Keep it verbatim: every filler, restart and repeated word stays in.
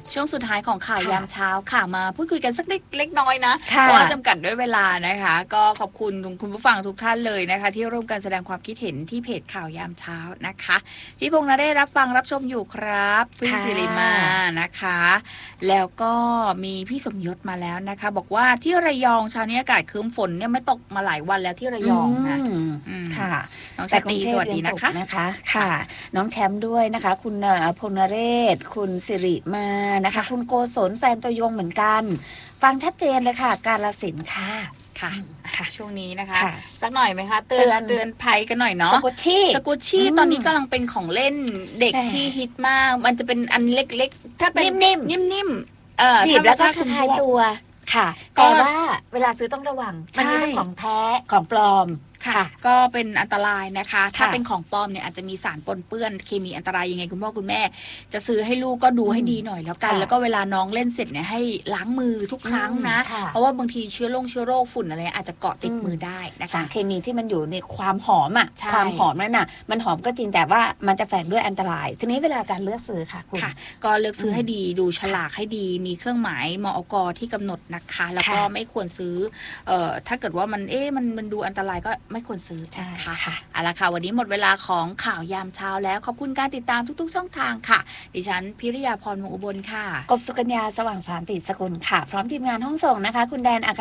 ช่วงสุดท้ายของข่าวยามเช้าค่ะมาพูดคุยกันสักเล็กเล็กน้อยนะเพค่ะราะว่าจำกัดด้วยเวลานะคะก็ขอบคุณคุณผู้ฟังทุกท่านเลยนะคะที่ร่วมกันแสดงความคิดเห็นที่เพจข่าวยามเช้านะคะพี่พงษ์นะได้รับฟังรับชมอยู่ครับพึ่งค่ะศิริมานะคะ แล้วก็มีพี่สมยศมาแล้วนะคะ บอกว่าที่ระยองเช้านี้อากาศครึ้มฝนเนี่ยไม่ตกมาหลายวันแล้วที่ระยองนะมอืมค่ะน้องชาแต่กตรุรีงเทสพวัสดียังนะตกคะนะคะค่ะ น้องแชมป์ด้วยนะคะ คุณเอ่อพลนเรศคุณสิริมานะคะค่ะคุณโกศลแฟนตัวยงเหมือนกัน ฟังชัดเจนเลยค่ะ กาลสินธุ์ค่ะค่ะค่ะช่วงนี้นะคะค่ะสักหน่อยไหมคะ เตือนเตือนเตือนภัยกันหน่อยเนาะสกุชชี่สกุชชี่อืมตอนนี้กำลังเป็นของเล่นเด็กแหม่ที่ฮิตมาก มันจะเป็นอันเล็กๆ ถ้าเป็นนิ่มๆนิ่มๆเอ่อบีบแล้วก็ถ้าคลายณตัวค่ะก็แต่ว่าเวลาซื้อต้องระวัง มันมีใช่ทั้งของแท้ของปลอมค่ะ ก็เป็นอันตรายนะคะ ถ้าค่ะเป็นของปลอมเนี่ยอาจจะมีสารปนเปื้อนเคมีอันตรายยังไงคุณพ่อคุณแม่ จะซื้อให้ลูกก็ดูให้ดีหน่อยแล้วกันค่ะแล้วก็เวลาน้องเล่นเสร็จเนี่ยให้ล้างมือทุกครั้งนะอืมค่ะเพราะว่าบางทีเชื้อโรคเชื้อโรคฝุ่นอะไรอาจจะเกาะติดอืมมือได้นะสาคะรเคมีที่มันอยู่ในความหอมอ่ะใช่ความหอมนั่นน่ะ มันหอมก็จริงแต่ว่ามันจะแฝงด้วยอันตราย ทีนี้เวลาการเลือกซื้อค่ะคุณค่ะ ก็เลือกซื้อมให้ดีดูฉลากให้ดีมีเครื่องหมายมอกที่กำหนดนะคะ แล้วก็ค่ะไม่ควรซื้อเอ่อถ้าเกิดว่ามันเอ๊ะมันมันดูอันตรายก็ไม่ควรซื้อใช่นะคะค่ะเอาละค่ะวันนี้หมดเวลาของข่าวยามเช้าแล้วขอบคุณการติดตามทุกๆช่องทางค่ะ ดิฉันพิริยาพรวงศ์อุบลค่ะกบสุกัญญาสว่างสารติสกุลค่ะ พร้อมทีมงานห้องส่งนะคะ คุณแดนอัค